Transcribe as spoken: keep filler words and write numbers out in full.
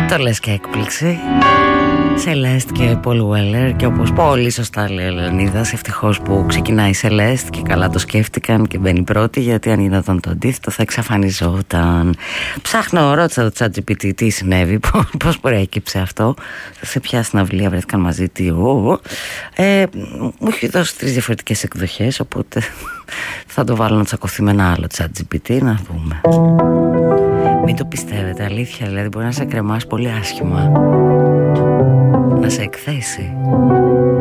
Το λες και έκπληξη. Celeste και Paul Weller, και όπως πολύ σωστά λέει ο Λεωνίδας, ευτυχώς που ξεκινάει η Celeste και καλά το σκέφτηκαν και μπαίνει πρώτη, γιατί αν γινόταν το αντίθετο θα εξαφανιζόταν. Ψάχνω, ρώτησα το ChatGPT τι συνέβη, πώς προέκυψε αυτό, σε ποια συναυλία βρέθηκαν μαζί, τι ο, ε, μου έχει δώσει τρεις διαφορετικές εκδοχές, οπότε θα το βάλω να τσακωθεί με ένα άλλο ChatGPT, να δούμε. Μην το πιστεύετε, αλήθεια, δηλαδή μπορεί να σε κρεμάσει πολύ άσχημα, να σε εκθέσει.